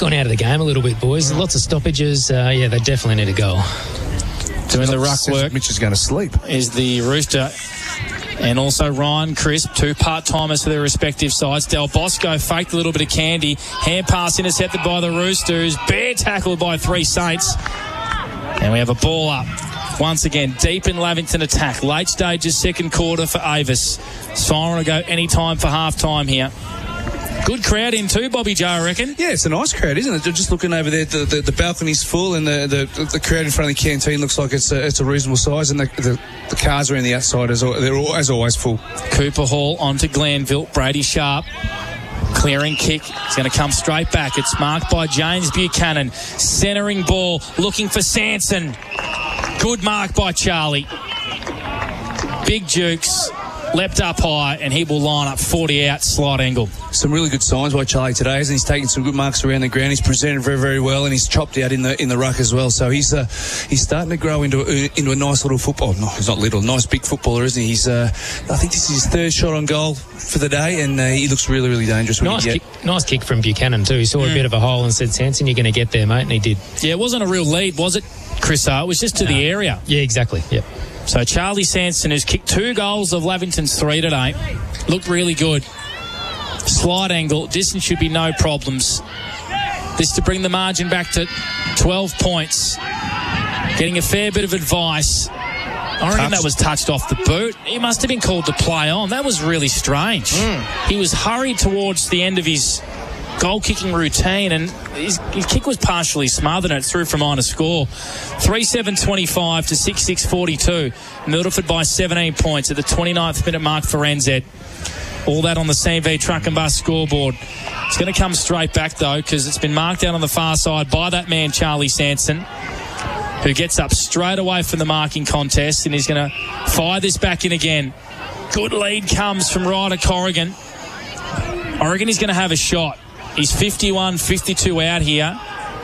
gone out of the game a little bit, boys. Lots of stoppages. They definitely need a goal. Doing the ruck work. Mitch is going to sleep. Is the Rooster. And also Ryan Crisp, 2 part-timers for their respective sides. Del Bosco faked a little bit of candy. Hand pass intercepted by the Roosters. Bear tackled by 3 Saints. And we have a ball up. Once again, deep in Lavington attack. Late stages, second quarter for Avis. Siren will go any time for half-time here. Good crowd in too, Bobby Joe, I reckon. Yeah, it's a nice crowd, isn't it? Just looking over there, the balcony's full, and the crowd in front of the canteen looks like it's a reasonable size, and the cars around the outside they're all, as always, full. Cooper Hall onto Glanville. Brady Sharp. Clearing kick. It's going to come straight back. It's marked by James Buchanan. Centering ball. Looking for Sanson. Good mark by Charlie. Big Jukes. Leapt up high, and he will line up 40 out, slight angle. Some really good signs by Charlie today, isn't he? He's taking some good marks around the ground. He's presented very, very well, and he's chopped out in the ruck as well. So he's starting to grow into a nice little football. No, he's not little, nice big footballer, isn't he? He's I think this is his 3rd shot on goal for the day, and he looks really, really dangerous. Nice kick from Buchanan too. He saw a bit of a hole and said, "Sanson, you're going to get there, mate," and he did. Yeah, it wasn't a real lead, was it, Chris? It was just to the area. Yeah, exactly. Yep. So Charlie Sanson, who's kicked 2 goals of Lavington's 3 today, looked really good. Slight angle, distance should be no problems. This to bring the margin back to 12 points. Getting a fair bit of advice. I reckon that was touched off the boot. He must have been called to play on. That was really strange. He was hurried towards the end of his goal-kicking routine, and his kick was partially smothered, and it threw for minor score. 3-7-25 to 6-6-42. Mildred by 17 points at the 29th minute mark for NZ. All that on the CMV Truck and Bus scoreboard. It's going to come straight back, though, because it's been marked out on the far side by that man, Charlie Sanson, who gets up straight away from the marking contest, and he's going to fire this back in again. Good lead comes from Ryder Corrigan. I reckon he's going to have a shot. He's 51-52 out here.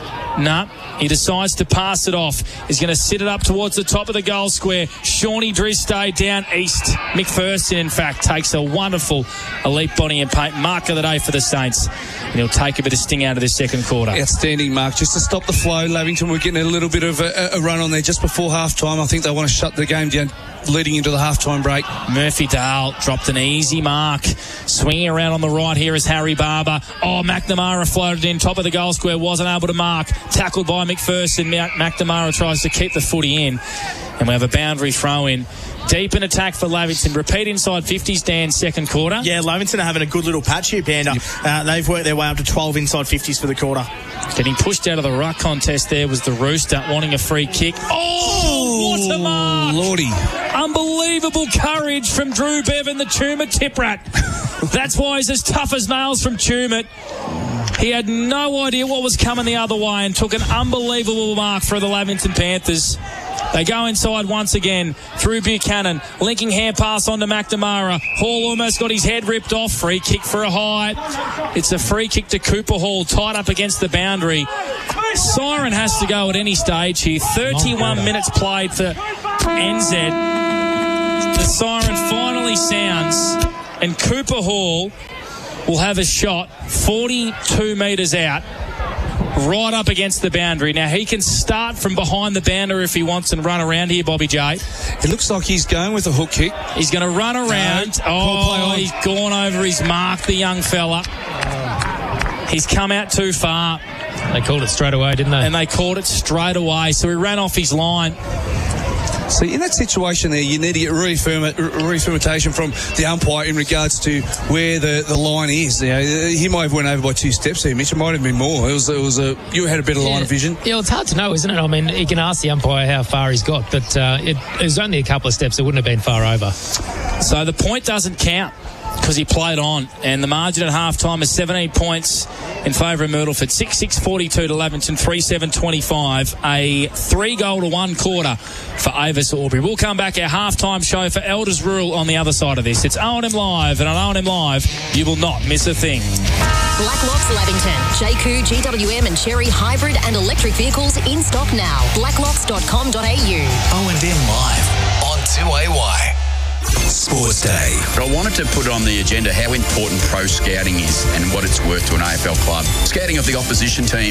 He decides to pass it off. He's going to sit it up towards the top of the goal square. Shawnee Dristay down east. McPherson, in fact, takes a wonderful elite body and paint mark of the day for the Saints. And he'll take a bit of sting out of this second quarter. Outstanding mark. Just to stop the flow, Lavington were getting a little bit of a run on there just before half-time. I think they want to shut the game down leading into the half-time break. Murphy Dale dropped an easy mark. Swinging around on the right here is Harry Barber. McNamara floated in, top of the goal square, wasn't able to mark. Tackled by McPherson. McNamara tries to keep the footy in. And we have a boundary throw in. Deep in attack for Lavington. Repeat inside 50s, Dan, second quarter. Yeah, Lavington are having a good little patch here, Bander. They've worked their way up to 12 inside 50s for the quarter. Getting pushed out of the ruck contest there was the Rooster wanting a free kick. What a mark! Lordy. Unbelievable courage from Drew Bevan, the Tumut tip rat. That's why he's as tough as nails from Tumut. He had no idea what was coming the other way and took an unbelievable mark for the Lavington Panthers. They go inside once again through Buchanan. Linking hand pass on to McNamara. Hall almost got his head ripped off. Free kick for a high. It's a free kick to Cooper Hall, tied up against the boundary. Siren has to go at any stage here. 31 minutes played for NZ. The siren finally sounds, and Cooper Hall will have a shot 42 metres out, right up against the boundary. Now, he can start from behind the boundary if he wants and run around here, Bobby J. It looks like he's going with a hook kick. He's going to run around. He's gone over his mark, the young fella. He's come out too far. They called it straight away, didn't they? And they called it straight away, so he ran off his line. So in that situation there, you need to get reaffirmation from the umpire in regards to where the line is. You know, he might have went over by 2 steps here, Mitch. It might have been more. You had a better line of vision. Yeah, well, it's hard to know, isn't it? I mean, you can ask the umpire how far he's got, but it was only a couple of steps. It wouldn't have been far over. So the point doesn't count because he played on, and the margin at half-time is 17 points in favour of Myrtleford. 6-6-42 to Lavington, 3-7-25. A 3-goal-to-1 quarter for Avis Albury. We'll come back, our half-time show for Elders Rural on the other side of this. It's O&M Live, and on O&M Live, you will not miss a thing. Blacklocks Lavington. JQ, GWM and Cherry hybrid and electric vehicles in stock now. blacklocks.com.au. O&M Live on 2AY. Sports Day. But I wanted to put on the agenda how important pro scouting is and what it's worth to an AFL club. Scouting of the opposition team